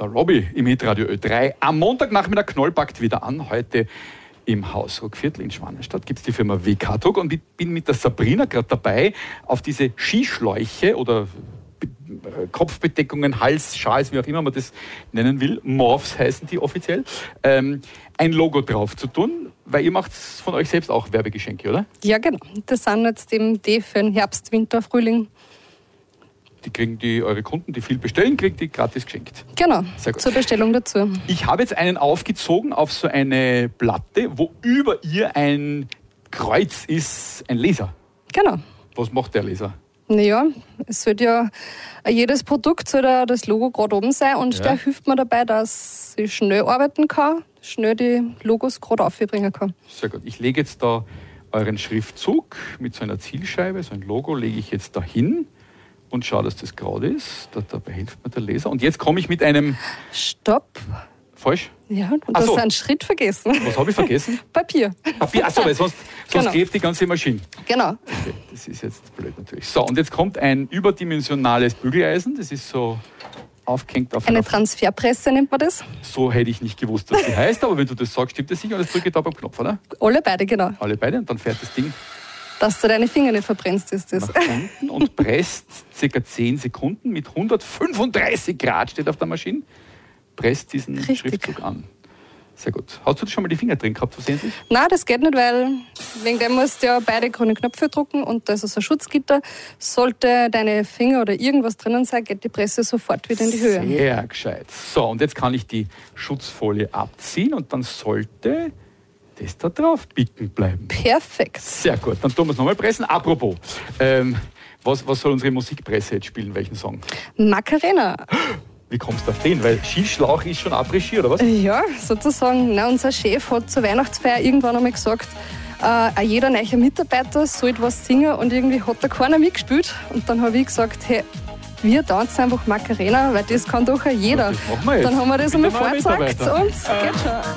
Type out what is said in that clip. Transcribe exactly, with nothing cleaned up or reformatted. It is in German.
Robbie im Hitradio Ö drei. Am Montagnachmittag Knoll packt wieder an. Heute im Hausruckviertel in Schwanenstadt gibt es die Firma W K-Druck und ich bin mit der Sabrina gerade dabei, auf diese Skischläuche oder Kopfbedeckungen, Hals, Schals, wie auch immer man das nennen will, Morphs heißen die offiziell, ähm, ein Logo drauf zu tun, weil ihr macht von euch selbst auch Werbegeschenke, oder? Ja, genau. Das sind jetzt eben die für den Herbst, Winter, Frühling. Die kriegen die, eure Kunden, die viel bestellen, kriegen die gratis geschenkt. Genau, zur Bestellung dazu. Ich habe jetzt einen aufgezogen auf so eine Platte, wo über ihr ein Kreuz ist, ein Laser. Genau. Was macht der Laser? Naja, es sollte ja, jedes Produkt soll ja das Logo gerade oben sein und ja. Der hilft mir dabei, dass ich schnell arbeiten kann, schnell die Logos gerade aufbringen kann. Sehr gut. Ich lege jetzt da euren Schriftzug mit so einer Zielscheibe, so ein Logo lege ich jetzt da hin und schaue, dass das gerade ist. Da, dabei hilft mir der Laser. Und jetzt komme ich mit einem... Stopp. Falsch? Ja, du hast so. einen Schritt vergessen. Was habe ich vergessen? Papier. Papier, achso, weil sonst, sonst genau. klebt die ganze Maschine. Genau. Okay, das ist jetzt blöd natürlich. So, und jetzt kommt ein überdimensionales Bügeleisen. Das ist so aufgehängt auf eine Transferpresse nennt man das. So hätte ich nicht gewusst, was die heißt, aber wenn du das sagst, stimmt das sicher. Und das drücke ich da beim Knopf, oder? Alle beide, genau. Alle beide und dann fährt das Ding... Dass du deine Finger nicht verbrennst, ist das. Nach unten und presst ca. zehn Sekunden mit hundertfünfunddreißig Grad, steht auf der Maschine, presst diesen Richtig. Schriftzug an. Sehr gut. Hast du schon mal die Finger drin gehabt, versehentlich? Nein, das geht nicht, weil wegen dem musst du ja beide grüne Knöpfe drücken und das ist ein Schutzgitter. Sollte deine Finger oder irgendwas drinnen sein, geht die Presse sofort wieder in die Höhe. Sehr gescheit. So, und jetzt kann ich die Schutzfolie abziehen und dann sollte... das da drauf bicken bleiben. Perfekt. Sehr gut, dann tun wir es nochmal pressen. Apropos, ähm, was, was soll unsere Musikpresse jetzt spielen? Welchen Song? Macarena. Wie kommst du auf den? Weil Skischlauch ist schon après-ski, oder was? Ja, sozusagen. Na, unser Chef hat zur Weihnachtsfeier irgendwann einmal gesagt, äh, jeder neue Mitarbeiter sollte was singen und irgendwie hat da keiner mitgespielt. Und dann habe ich gesagt, hey, wir tanzen einfach Macarena, weil das kann doch auch jeder. Das machen wir jetzt. Dann haben wir das einmal Bitte mal vorgezeigt und Mitarbeiter. geht schon.